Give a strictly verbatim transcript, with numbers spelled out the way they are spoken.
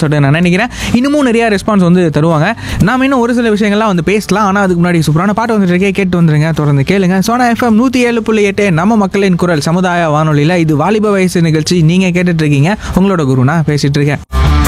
சொல்லிட்டு நான் நினைக்கிறேன். இன்னமும் நிறைய ரெஸ்பான்ஸ் வந்து தருவாங்க. நாம இன்னும் ஒரு சில விஷயங்கள்லாம் வந்து பேசலாம். ஆனால் அதுக்கு முன்னாடி சூப்பரான பாட்டு வந்துட்டு இருக்கே, கேட்டு வந்துருங்க. தொடர்ந்து கேளுங்க. சோனா எஃப்எம் நூற்றி ஏழு புள்ளி எட்டு நம்ம மக்களின் குரல் சமுதாய வானொலியில் இது வாலிப வயசு நிகழ்ச்சி. நீங்கள் கேட்டுட்டு இருக்கீங்க. உங்களோட குருனா பேசிட்டு இருக்கேன்.